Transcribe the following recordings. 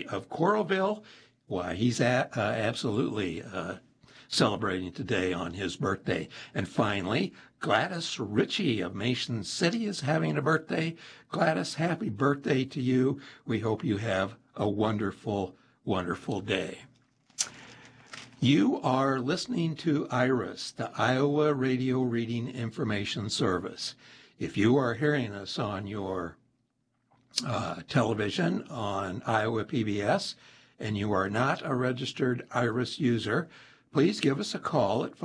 of Coralville. Why, he's absolutely celebrating today on his birthday. And finally, Gladys Ritchie of Mason City is having a birthday. Gladys, happy birthday to you. We hope you have a wonderful, wonderful day. You are listening to IRIS, the Iowa Radio Reading Information Service. If you are hearing us on your television on Iowa PBS and you are not a registered IRIS user, please give us a call at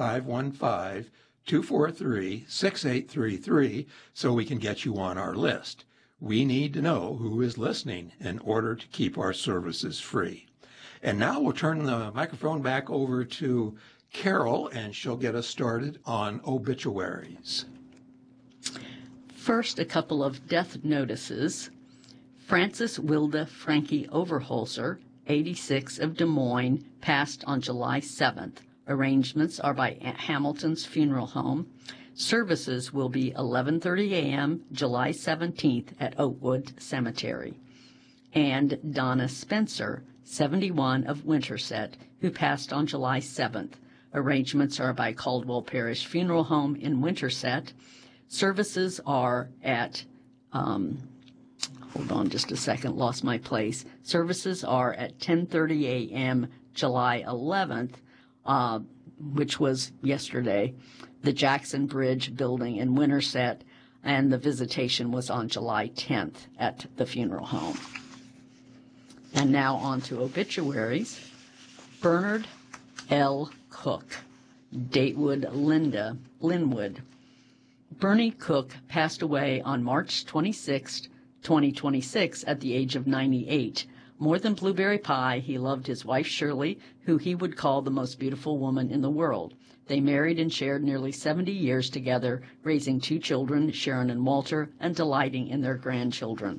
515-243-6833 so we can get you on our list. We need to know who is listening in order to keep our services free. And now we'll turn the microphone back over to Carol, and she'll get us started on obituaries. First, a couple of death notices. Frances Wilda Frankie Overholser, 86, of Des Moines, passed on July 7th. Arrangements are by Hamilton's Funeral Home. Services will be 11:30 a.m. July 17th at Oakwood Cemetery. And Donna Spencer, 71, of Winterset, who passed on July 7th. Arrangements are by Caldwell Parish Funeral Home in Winterset. Services are at hold on just a second, lost my place. Services are at 10:30 a.m. July 11th, which was yesterday, the Jackson Bridge building in Winterset, and the visitation was on July 10th at the funeral home. And now on to obituaries. Bernard L. Cook, Datewood, Linwood. Bernie Cook passed away on March 26, 2026, at the age of 98. More than blueberry pie, he loved his wife Shirley, who he would call the most beautiful woman in the world. They married and shared nearly 70 years together, raising 2 children, Sharon and Walter, and delighting in their grandchildren.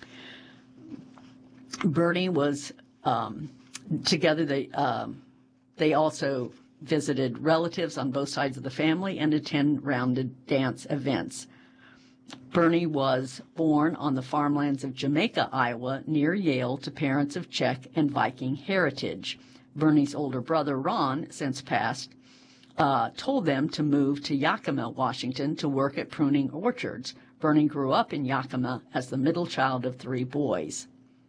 Bernie was together. They also visited relatives on both sides of the family and attended dance events. Bernie was born on the farmlands of Jamaica, Iowa, near Yale, to parents of Czech and Viking heritage. Bernie's older brother, Ron, since passed, told them to move to Yakima, Washington, to work at pruning orchards. Bernie grew up in Yakima as the middle child of 3 boys.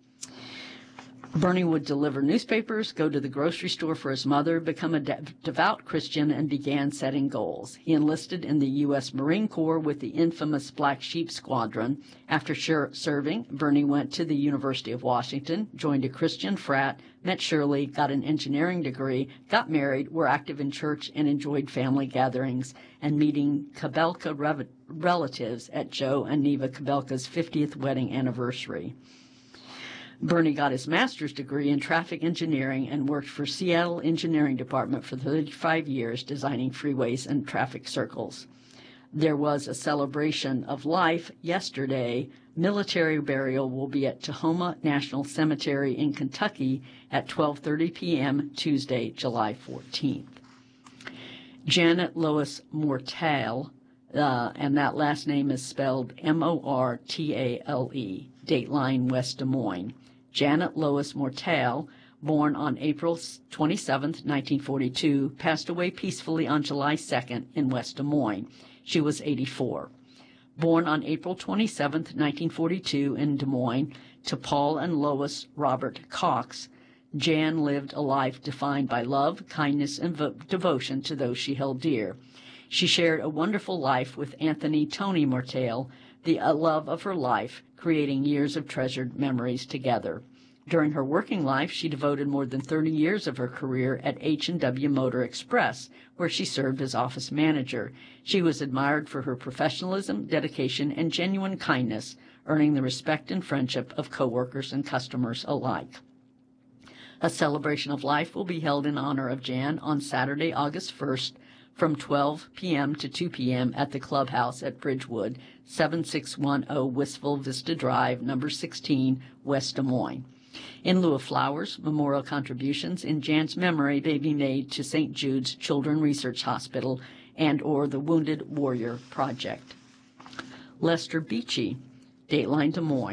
Bernie would deliver newspapers, go to the grocery store for his mother, become a devout Christian, and began setting goals. He enlisted in the U.S. Marine Corps with the infamous Black Sheep Squadron. After serving, Bernie went to the University of Washington, joined a Christian frat, met Shirley, got an engineering degree, got married, were active in church, and enjoyed family gatherings and meeting Kabelka relatives at Joe and Neva Kabelka's 50th wedding anniversary. Bernie got his master's degree in traffic engineering and worked for Seattle Engineering Department for 35 years, designing freeways and traffic circles. There was a celebration of life yesterday. Military burial will be at Tahoma National Cemetery in Kentucky at 12:30 p.m. Tuesday, July 14th. Janet Lois Mortale, and that last name is spelled Mortale, Dateline, West Des Moines. Janet Lois Mortale, born on April 27, 1942, passed away peacefully on July 2nd in West Des Moines. She was 84. Born on April 27, 1942, in Des Moines, to Paul and Lois Robert Cox, Jan lived a life defined by love, kindness, and devotion to those she held dear. She shared a wonderful life with Anthony Tony Mortale, the love of her life, creating years of treasured memories together. During her working life, she devoted more than 30 years of her career at H&W Motor Express, where she served as office manager. She was admired for her professionalism, dedication, and genuine kindness, earning the respect and friendship of coworkers and customers alike. A celebration of life will be held in honor of Jan on Saturday, August 1st, from 12 p.m. to 2 p.m. at the Clubhouse at Bridgewood, 7610 Wistful Vista Drive, number 16, West Des Moines. In lieu of flowers, memorial contributions in Jan's memory may be made to St. Jude's Children's Research Hospital and or the Wounded Warrior Project. Lester Beachy, Dateline Des Moines.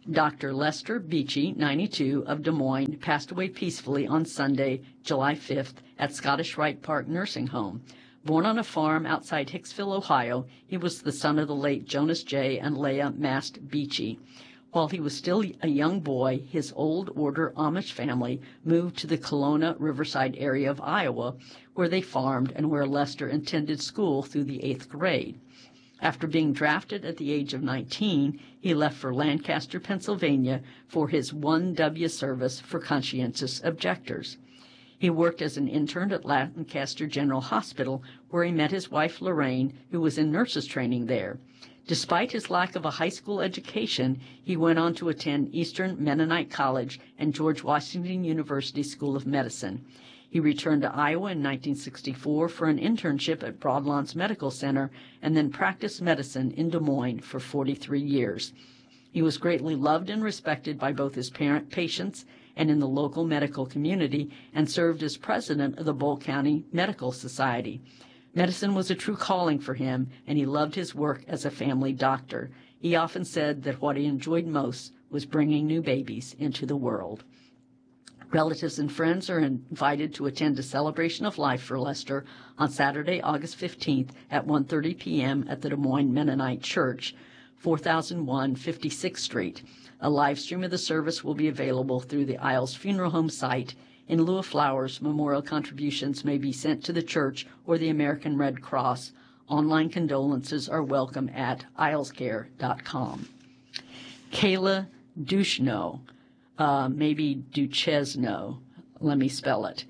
Dr. Lester Beachy, 92, of Des Moines, passed away peacefully on Sunday, July 5th, at Scottish Rite Park Nursing Home. Born on a farm outside Hicksville, Ohio, he was the son of the late Jonas J. and Leah Mast Beachy. While he was still a young boy, his old order Amish family moved to the Kelowna Riverside area of Iowa, where they farmed and where Lester attended school through the 8th grade. After being drafted at the age of 19, he left for Lancaster, Pennsylvania for his 1W service for conscientious objectors. He worked as an intern at Lancaster General Hospital, where he met his wife Lorraine, who was in nurses training there. Despite his lack of a high school education, he went on to attend Eastern Mennonite College and George Washington University School of Medicine. He returned to Iowa in 1964 for an internship at Broadlawns Medical Center and then practiced medicine in Des Moines for 43 years. He was greatly loved and respected by both his patients and in the local medical community, and served as president of the Bull County Medical Society. Medicine was a true calling for him, and he loved his work as a family doctor. He often said that what he enjoyed most was bringing new babies into the world. Relatives and friends are invited to attend a celebration of life for Lester on Saturday, August 15th at 1:30 p.m. at the Des Moines Mennonite Church, 4001 56th Street. A live stream of the service will be available through the Isles Funeral Home site. In lieu of flowers, memorial contributions may be sent to the church or the American Red Cross. Online condolences are welcome at islescare.com. Kayla Duchesneau, maybe Duchesneau, let me spell it,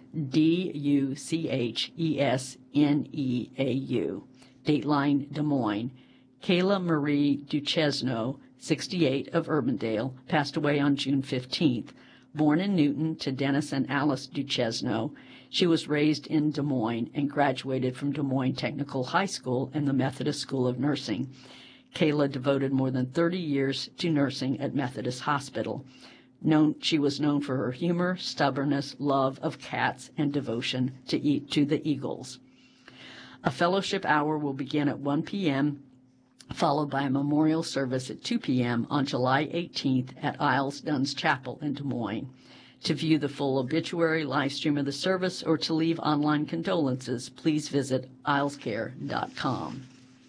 Duchesneau, Dateline Des Moines. Kayla Marie Duchesneau, 68, of Urbandale, passed away on June 15th. Born in Newton to Dennis and Alice Duchesneau, she was raised in Des Moines and graduated from Des Moines Technical High School and the Methodist School of Nursing. Kayla devoted more than 30 years to nursing at Methodist Hospital. She was known for her humor, stubbornness, love of cats, and devotion to the Eagles. A fellowship hour will begin at 1 p.m., followed by a memorial service at 2 p.m. on July 18th at Isles Duns Chapel in Des Moines. To view the full obituary, live stream of the service, or to leave online condolences, please visit islescare.com.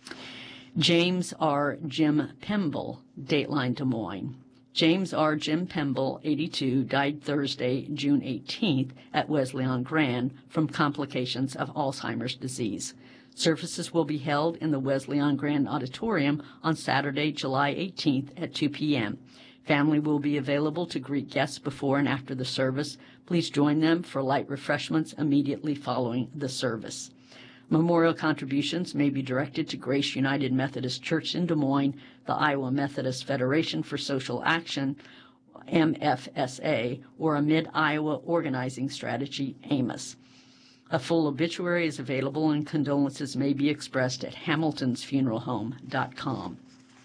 James R. Jim Pemble, Dateline Des Moines. James R. Jim Pemble, 82, died Thursday, June 18th at Wesleyan Grand from complications of Alzheimer's disease. Services will be held in the Wesleyan Grand Auditorium on Saturday, July 18th at 2 p.m. Family will be available to greet guests before and after the service. Please join them for light refreshments immediately following the service. Memorial contributions may be directed to Grace United Methodist Church in Des Moines, the Iowa Methodist Federation for Social Action, MFSA, or a Mid-Iowa Organizing Strategy, AMOS. A full obituary is available and condolences may be expressed at hamiltonsfuneralhome.com.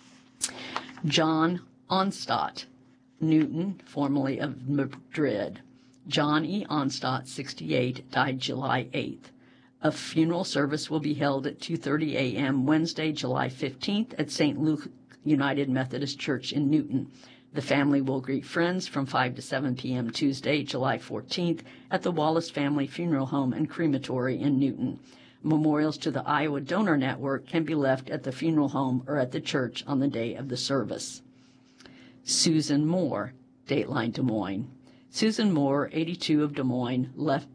John Onstadt, Newton, formerly of Madrid. John E. Onstadt, 68, died July 8th. A funeral service will be held at 2:30 a.m. Wednesday, July 15th at St. Luke United Methodist Church in Newton. The family will greet friends from 5 to 7 p.m. Tuesday, July 14th at the Wallace Family Funeral Home and Crematory in Newton. Memorials to the Iowa Donor Network can be left at the funeral home or at the church on the day of the service. Susan Moore, Dateline Des Moines. Susan Moore, 82, of Des Moines, left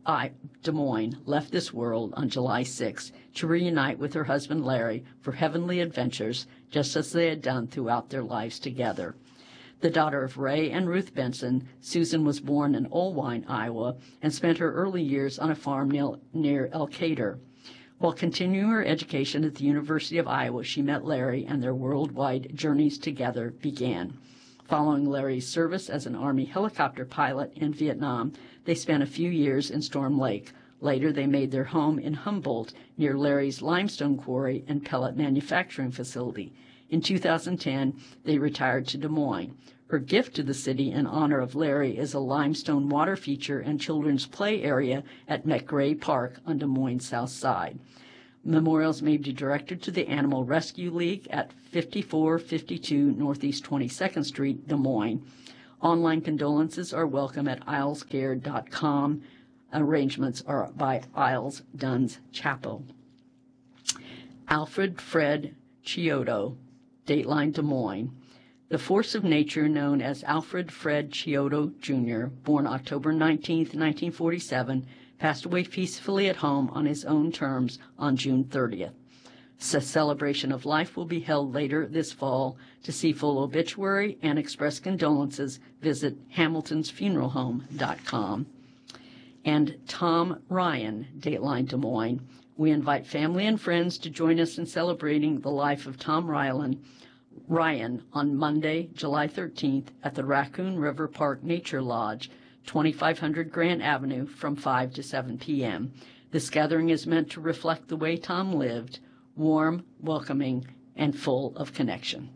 this world on July 6 to reunite with her husband Larry for heavenly adventures, just as they had done throughout their lives together. The daughter of Ray and Ruth Benson, Susan was born in Olwine, Iowa, and spent her early years on a farm near Elkader. While continuing her education at the University of Iowa, she met Larry, and their worldwide journeys together began. Following Larry's service as an Army helicopter pilot in Vietnam, they spent a few years in Storm Lake. Later, they made their home in Humboldt, near Larry's limestone quarry and pellet manufacturing facility. In 2010, they retired to Des Moines. Her gift to the city in honor of Larry is a limestone water feature and children's play area at McGray Park on Des Moines' south side. Memorials may be directed to the Animal Rescue League at 5452 Northeast 22nd Street, Des Moines. Online condolences are welcome at islescare.com. Arrangements are by Isles Duns Chapel. Alfred Fred Chiodo, Dateline Des Moines. The force of nature known as Alfred Fred Chiodo, Jr., born October 19, 1947, passed away peacefully at home on his own terms on June 30th. A celebration of life will be held later this fall. To see full obituary and express condolences, visit hamiltonsfuneralhome.com. And Tom Ryan, Dateline Des Moines. We invite family and friends to join us in celebrating the life of Tom Ryan on Monday, July 13th at the Raccoon River Park Nature Lodge, 2500 Grant Avenue from 5 to 7 p.m. This gathering is meant to reflect the way Tom lived, warm, welcoming, and full of connection.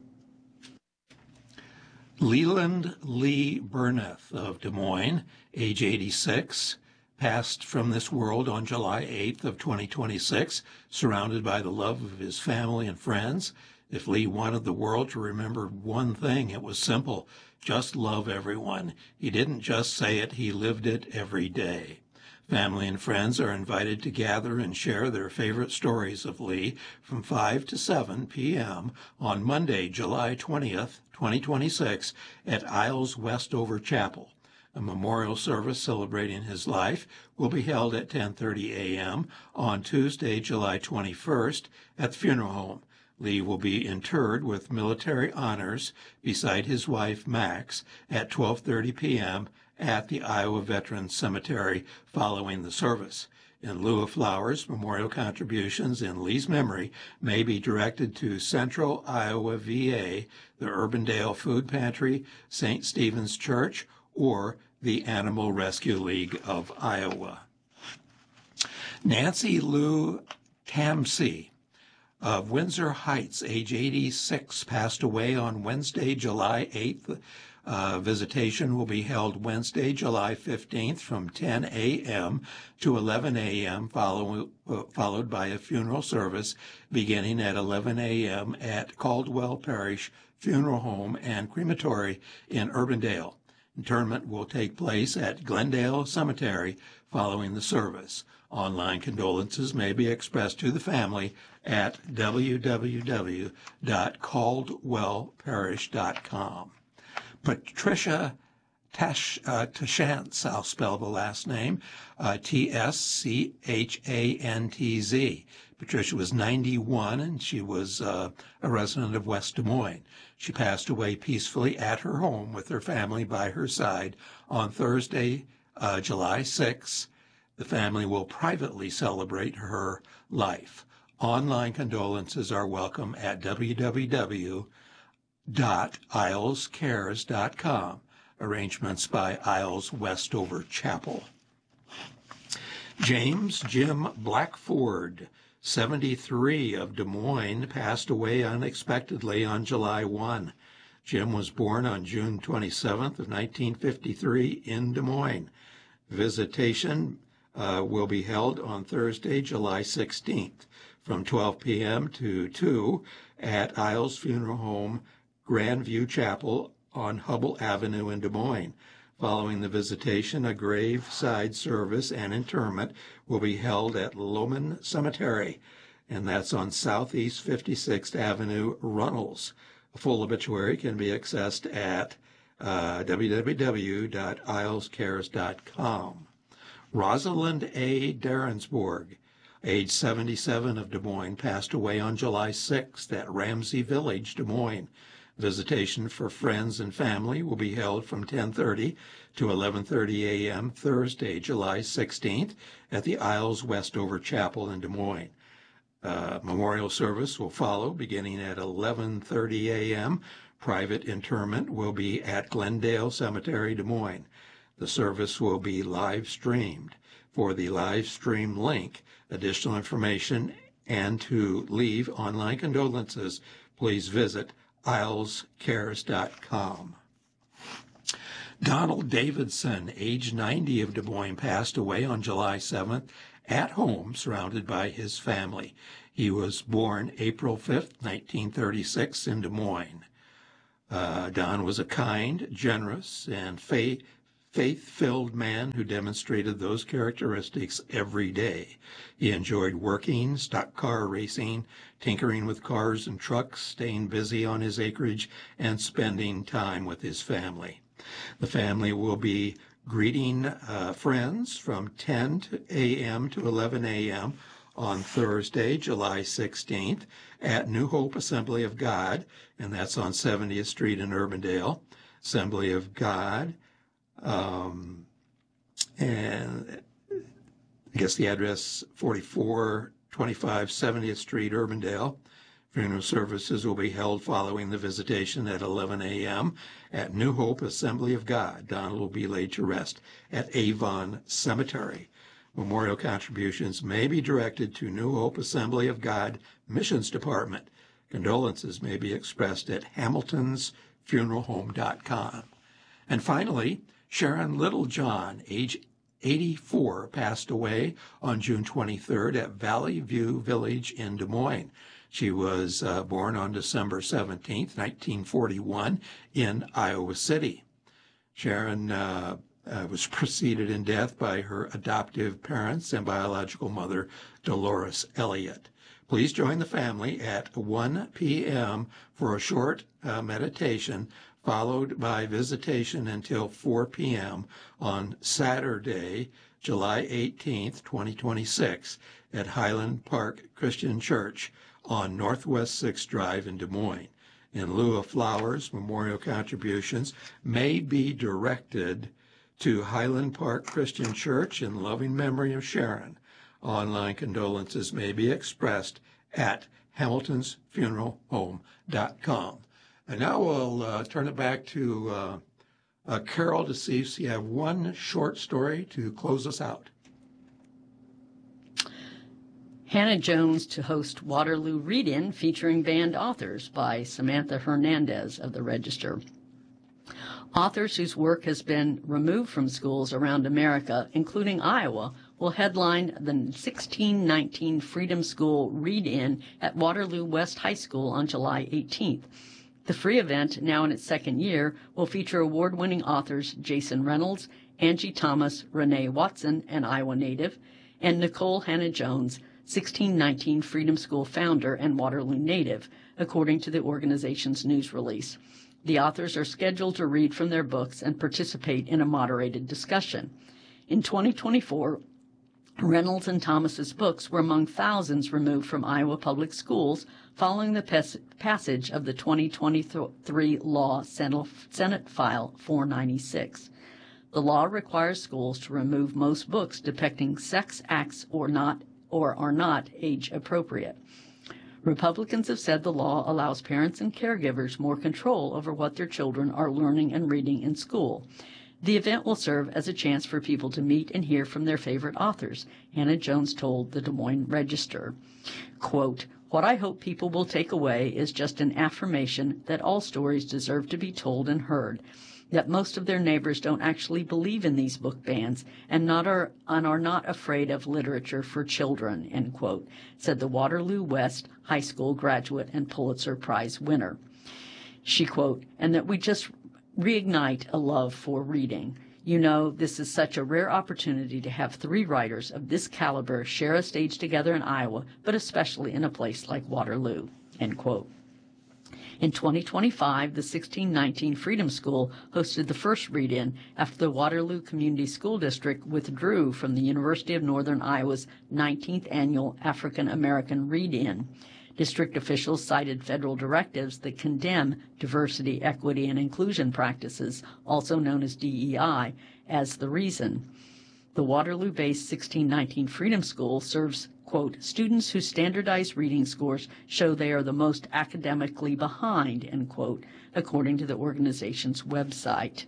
Leland Lee Burneth of Des Moines, age 86, passed from this world on July 8th of 2026, surrounded by the love of his family and friends. If Lee wanted the world to remember one thing, it was simple: just love everyone. He didn't just say it, he lived it every day. Family and friends are invited to gather and share their favorite stories of Lee from 5 to 7 p.m. on Monday, July 20th, 2026, at Isles Westover Chapel. A memorial service celebrating his life will be held at 10:30 a.m. on Tuesday, July 21st, at the funeral home. Lee will be interred with military honors beside his wife, Max, at 12:30 p.m. at the Iowa Veterans Cemetery following the service. In lieu of flowers, memorial contributions in Lee's memory may be directed to Central Iowa VA, the Urbandale Food Pantry, St. Stephen's Church, or the Animal Rescue League of Iowa. Nancy Lou Tamsey of Windsor Heights, age 86, passed away on Wednesday, July 8th. Visitation will be held Wednesday, July 15th from 10 a.m. to 11 a.m., followed by a funeral service beginning at 11 a.m. at Caldwell Parish Funeral Home and Crematory in Urbandale. Interment will take place at Glendale Cemetery following the service. Online condolences may be expressed to the family at www.caldwellparish.com. Patricia Tashantz, I'll spell the last name, T-S-C-H-A-N-T-Z. Patricia was 91, and she was a resident of West Des Moines. She passed away peacefully at her home with her family by her side on Thursday, July 6th. The family will privately celebrate her life. Online condolences are welcome at www.islescares.com. Arrangements by Isles Westover Chapel. James Jim Blackford, 73, of Des Moines, passed away unexpectedly on July 1. Jim was born on June 27th of 1953 in Des Moines. Visitation will be held on Thursday, July 16th from 12 p.m. to 2 at Isles Funeral Home, Grandview Chapel on Hubble Avenue in Des Moines. Following the visitation, a graveside service and interment will be held at Loman Cemetery, and that's on Southeast 56th Avenue, Runnels. A full obituary can be accessed at www.islescares.com. Rosalind A. Derensborg, age 77, of Des Moines, passed away on July 6th at Ramsey Village, Des Moines. Visitation for friends and family will be held from 10:30 to 11:30 a.m. Thursday, July 16th at the Isles Westover Chapel in Des Moines. Memorial service will follow beginning at 11:30 a.m. Private interment will be at Glendale Cemetery, Des Moines. The service will be live streamed. For the live stream link, additional information, and to leave online condolences, please visit islescares.com. Donald Davidson, age 90, of Des Moines, passed away on July 7th at home, surrounded by his family. He was born April 5th, 1936, in Des Moines. Don was a kind, generous, and faith-filled man who demonstrated those characteristics every day. He enjoyed working, stock car racing, tinkering with cars and trucks, staying busy on his acreage, and spending time with his family. The family will be greeting friends from 10 a.m. to 11 a.m. on Thursday, July 16th, at New Hope Assembly of God, and that's on 70th Street in Urbandale. Assembly of God. And I guess the address 4425 70th Street, Urbandale. Funeral services will be held following the visitation at 11 a.m. at New Hope Assembly of God. Donald will be laid to rest at Avon Cemetery. Memorial contributions may be directed to New Hope Assembly of God Missions Department. Condolences may be expressed at hamiltonsfuneralhome.com. And finally, Sharon Littlejohn, age 84, passed away on June 23rd at Valley View Village in Des Moines. She was born on December 17th, 1941, in Iowa City. Sharon was preceded in death by her adoptive parents and biological mother, Dolores Elliott. Please join the family at 1 p.m. for a short meditation, followed by visitation until 4 p.m. on Saturday, July 18th, 2026, at Highland Park Christian Church on Northwest 6th Drive in Des Moines. In lieu of flowers, memorial contributions may be directed to Highland Park Christian Church in loving memory of Sharon. Online condolences may be expressed at hamiltonsfuneralhome.com. And now we'll turn it back to Carol to see if you have one short story to close us out. Hannah Jones to host Waterloo Read-In featuring banned authors by Samantha Hernandez of the Register. Authors whose work has been removed from schools around America, including Iowa, will headline the 1619 Freedom School Read-In at Waterloo West High School on July 18th. The free event, now in its second year, will feature award-winning authors Jason Reynolds, Angie Thomas, Renee Watson, an Iowa native, and Nicole Hannah Jones, 1619 Freedom School founder and Waterloo native, according to the organization's news release. The authors are scheduled to read from their books and participate in a moderated discussion. In 2024, Reynolds and Thomas's books were among thousands removed from Iowa public schools following the passage of the 2023 law, Senate File 496. The law requires schools to remove most books depicting sex acts or are not age appropriate. Republicans have said the law allows parents and caregivers more control over what their children are learning and reading in school. The event will serve as a chance for people to meet and hear from their favorite authors, Hannah Jones told the Des Moines Register. Quote, "What I hope people will take away is just an affirmation that all stories deserve to be told and heard, that most of their neighbors don't actually believe in these book bans and are not afraid of literature for children," end quote, said the Waterloo West High School graduate and Pulitzer Prize winner. She, quote, "and that we just reignite a love for reading. You know, this is such a rare opportunity to have three writers of this caliber share a stage together in Iowa, but especially in a place like Waterloo," end quote. In 2025, the 1619 Freedom School hosted the first read-in after the Waterloo Community School District withdrew from the University of Northern Iowa's 19th annual African American Read-In. District officials cited federal directives that condemn diversity, equity, and inclusion practices, also known as DEI, as the reason. The Waterloo-based 1619 Freedom School serves, quote, "students whose standardized reading scores show they are the most academically behind," end quote, according to the organization's website.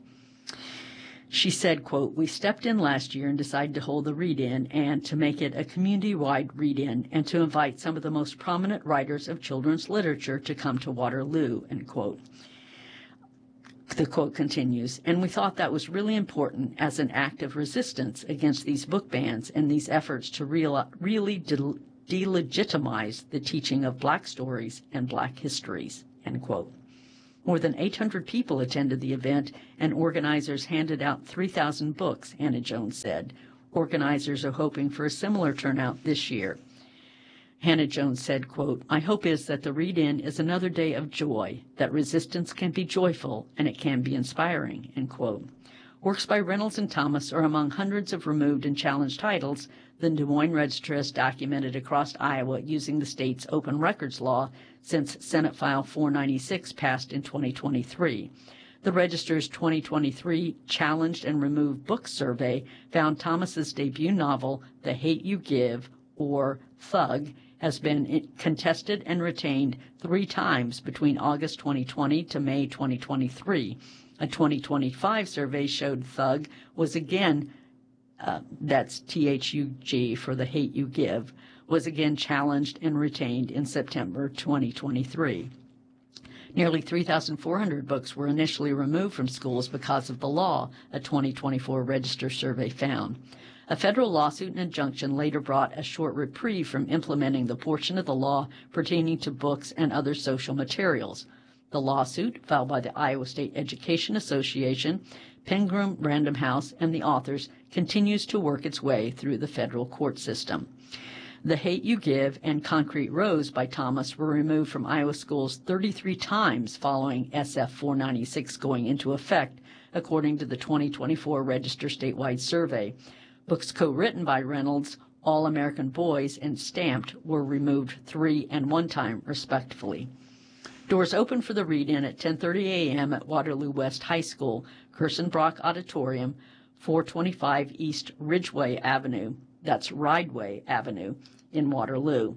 She said, quote, "We stepped in last year and decided to hold the read-in and to make it a community-wide read-in and to invite some of the most prominent writers of children's literature to come to Waterloo," end quote. The quote continues, and we thought that was really important as an act of resistance against these book bans and these efforts to really delegitimize the teaching of Black stories and Black histories, end quote. More than 800 people attended the event, and organizers handed out 3,000 books, Hannah-Jones said. Organizers are hoping for a similar turnout this year. Hannah-Jones said, quote, "My hope is that the read-in is another day of joy, that resistance can be joyful and it can be inspiring," end quote. Works by Reynolds and Thomas are among hundreds of removed and challenged titles the Des Moines Register has documented across Iowa using the state's open records law since Senate File 496 passed in 2023. The Register's 2023 Challenged and Removed Books Survey found Thomas's debut novel, The Hate U Give, or Thug, has been contested and retained 3 times between August 2020 to May 2023. A 2025 survey showed Thug was again, that's THUG for The Hate U Give, was again challenged and retained in September 2023. Nearly 3,400 books were initially removed from schools because of the law, a 2024 Register survey found. A federal lawsuit and injunction later brought a short reprieve from implementing the portion of the law pertaining to books and other social materials. The lawsuit, filed by the Iowa State Education Association, Penguin Random House, and the authors, continues to work its way through the federal court system. The Hate U Give and Concrete Rose by Thomas were removed from Iowa schools 33 times following SF 496 going into effect, according to the 2024 Register statewide survey. Books co-written by Reynolds, All American Boys, and Stamped were removed 3 and 1 time, respectively. Doors open for the read-in at 10:30 a.m. at Waterloo West High School, Kirstenbrock Auditorium, 425 East Ridgeway Avenue, that's Rideway Avenue, in Waterloo.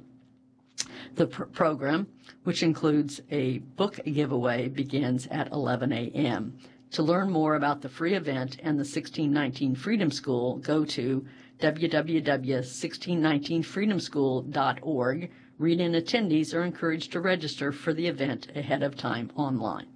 The program, which includes a book giveaway, begins at 11 a.m. To learn more about the free event and the 1619 Freedom School, go to www.1619freedomschool.org. Read-in attendees are encouraged to register for the event ahead of time online.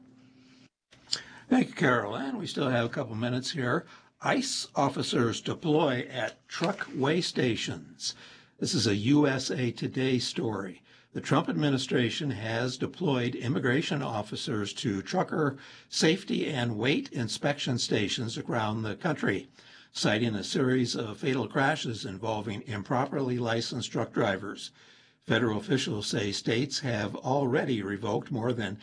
Thank you, Carol Ann. We still have a couple minutes here. ICE officers deploy at truck weigh stations. This is a USA Today story. The Trump administration has deployed immigration officers to trucker safety and weight inspection stations around the country, citing a series of fatal crashes involving improperly licensed truck drivers. Federal officials say states have already revoked more than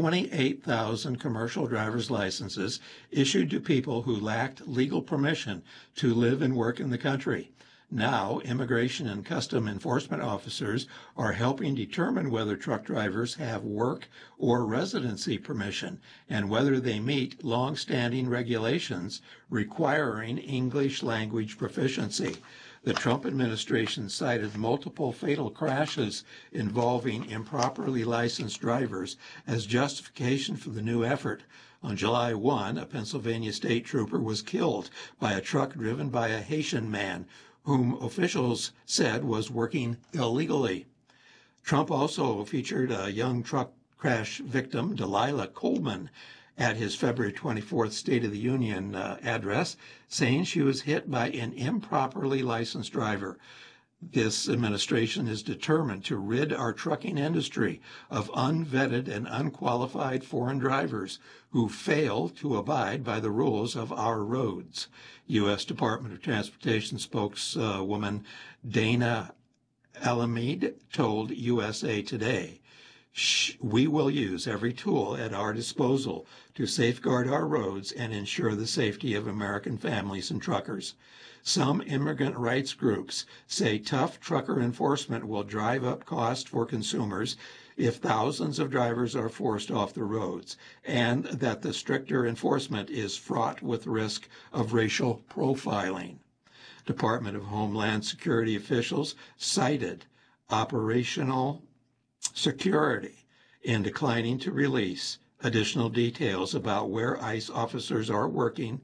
28,000 commercial driver's licenses issued to people who lacked legal permission to live and work in the country. Now, immigration and custom enforcement officers are helping determine whether truck drivers have work or residency permission and whether they meet long-standing regulations requiring English language proficiency. The Trump administration cited multiple fatal crashes involving improperly licensed drivers as justification for the new effort. On July 1, a Pennsylvania state trooper was killed by a truck driven by a Haitian man whom officials said was working illegally. Trump also featured a young truck crash victim, Delilah Coleman, at his February 24th State of the Union address, saying she was hit by an improperly licensed driver. This administration is determined to rid our trucking industry of unvetted and unqualified foreign drivers who fail to abide by the rules of our roads. U.S. Department of Transportation spokeswoman Dana Alameda told USA Today, "We will use every tool at our disposal to safeguard our roads and ensure the safety of American families and truckers." Some immigrant rights groups say tough trucker enforcement will drive up costs for consumers if thousands of drivers are forced off the roads, and that the stricter enforcement is fraught with risk of racial profiling. Department of Homeland Security officials cited operational security in declining to release additional details about where ICE officers are working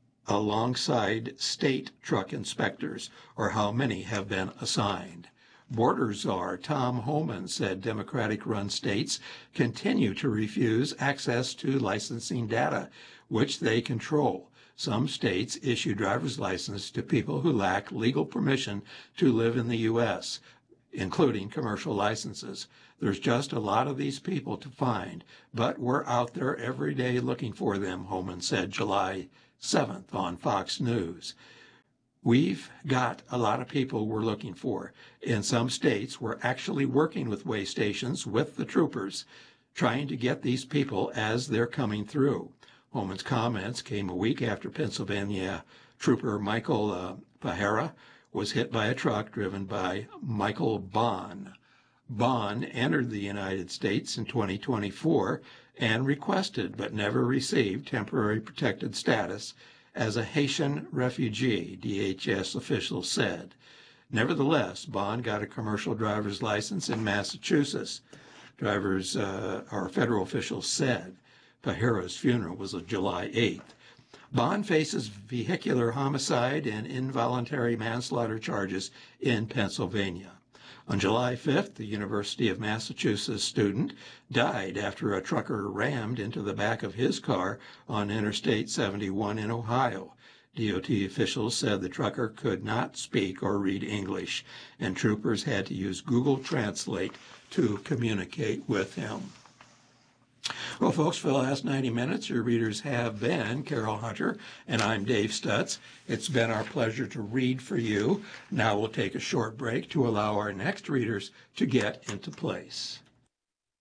alongside state truck inspectors or how many have been assigned. border czar Tom Homan said Democratic-run states continue to refuse access to licensing data, which they control. Some states issue driver's licenses to people who lack legal permission to live in the U.S., including commercial licenses. There's just a lot of these people to find, but we're out there every day looking for them, Homan said July 7th on Fox News. We've got a lot of people we're looking for. In some states, we're actually working with way stations with the troopers, trying to get these people as they're coming through. Homan's comments came a week after Pennsylvania trooper Michael Pahara was hit by a truck driven by Michael Bond. Bond entered the United States in 2024 and requested but never received temporary protected status as a Haitian refugee, DHS officials said. Nevertheless, Bond got a commercial driver's license in Massachusetts. Federal officials said. Pahara's funeral was on July 8th. Bond faces vehicular homicide and involuntary manslaughter charges in Pennsylvania. On July 5th, the University of Massachusetts student died after a trucker rammed into the back of his car on Interstate 71 in Ohio. DOT officials said the trucker could not speak or read English, and troopers had to use Google Translate to communicate with him. Well, folks, for the last 90 minutes, your readers have been Carol Hunter, and I'm Dave Stutz. It's been our pleasure to read for you. Now we'll take a short break to allow our next readers to get into place.